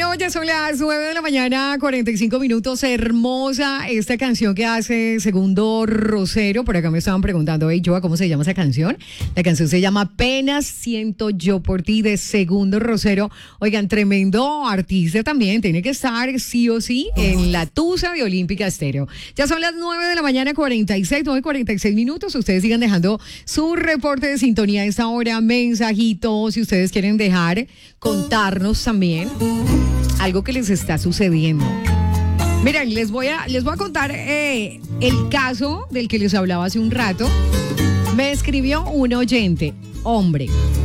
Bueno, ya son las 9 de la mañana, 45 minutos. Hermosa esta canción que hace Segundo Rosero. Por acá me estaban preguntando, hey, Joa, ¿cómo se llama esa canción? La canción se llama Apenas Siento Yo Por Ti, de Segundo Rosero. Oigan, tremendo artista también. Tiene que estar sí o sí en la tusa de Olímpica Estéreo. Ya son las 9 de la mañana, 46 minutos. Ustedes sigan dejando su reporte de sintonía a esta hora, mensajitos, si ustedes quieren dejar, contarnos también algo que les está sucediendo. Miren, les voy a contar el caso del que les hablaba hace un rato. Me escribió un oyente, hombre,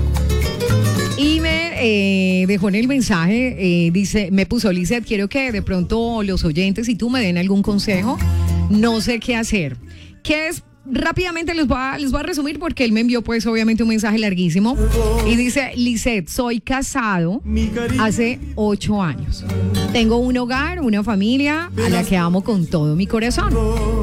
y me dejó en el mensaje, dice, me puso: Lizeth, quiero que de pronto los oyentes y tú me den algún consejo. No sé qué hacer. ¿Qué es? Rápidamente les voy a resumir, porque él me envió pues obviamente un mensaje larguísimo y dice: Lizeth, soy casado hace 8 años. Tengo un hogar, una familia a la que amo con todo mi corazón.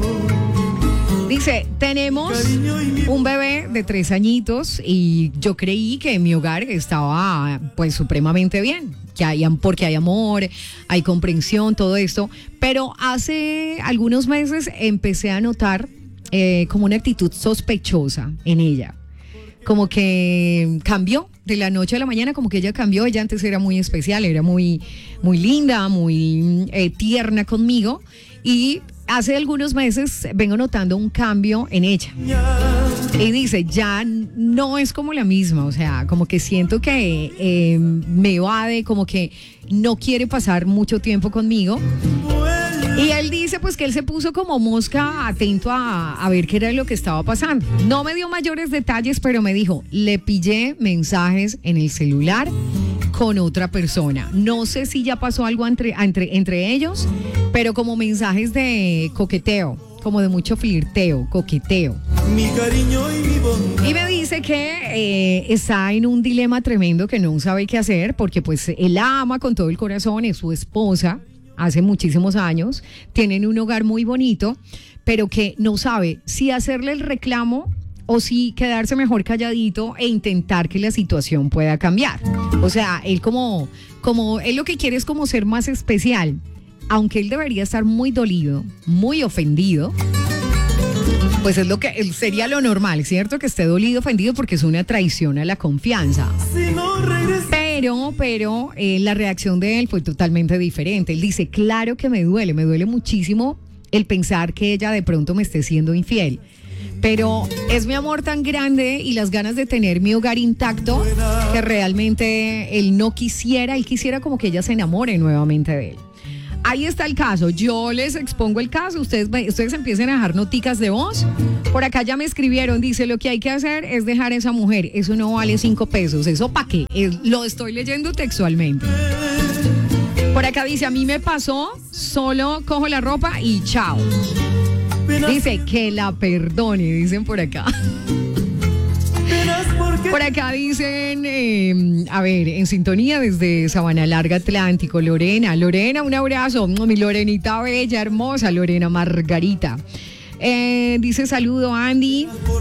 Dice, tenemos un bebé de 3 añitos y yo creí que mi hogar estaba pues supremamente bien, porque hay amor, hay comprensión, todo esto. Pero hace algunos meses empecé a notar como una actitud sospechosa en ella, como que cambió de la noche a la mañana, como que ella cambió. Ella antes era muy especial, era muy, muy linda, muy tierna conmigo, y hace algunos meses vengo notando un cambio en ella. Y dice, ya no es como la misma, o sea, como que siento que me evade, como que no quiere pasar mucho tiempo conmigo. Y él dice pues que él se puso como mosca, atento a ver qué era lo que estaba pasando. No me dio mayores detalles, pero me dijo, le pillé mensajes en el celular con otra persona. No sé si ya pasó algo entre ellos, pero como mensajes de coqueteo, como de mucho flirteo, coqueteo. Mi cariño y mi bondad. Y me dice que está en un dilema tremendo, que no sabe qué hacer, porque pues él la ama con todo el corazón, es su esposa hace muchísimos años, tienen un hogar muy bonito, pero que no sabe si hacerle el reclamo o si quedarse mejor calladito e intentar que la situación pueda cambiar. O sea, él como él lo que quiere es como ser más especial, aunque él debería estar muy dolido, muy ofendido. Pues es lo que sería lo normal, ¿cierto? Que esté dolido, ofendido, porque es una traición a la confianza. Pero la reacción de él fue totalmente diferente. Él dice, claro que me duele muchísimo el pensar que ella de pronto me esté siendo infiel. Pero es mi amor tan grande y las ganas de tener mi hogar intacto que realmente él quisiera como que ella se enamore nuevamente de él. Ahí está el caso, yo les expongo el caso, ustedes empiecen a dejar noticas de voz. Por acá ya me escribieron, dice, lo que hay que hacer es dejar a esa mujer, eso no vale 5 pesos, ¿eso para qué? Lo estoy leyendo textualmente. Por acá dice, a mí me pasó, solo cojo la ropa y chao. Dice, que la perdone, dicen por acá. Por acá dicen, a ver, en sintonía desde Sabana Larga, Atlántico, Lorena, un abrazo, mi Lorenita bella, hermosa, Lorena Margarita. Dice, saludo, Andy.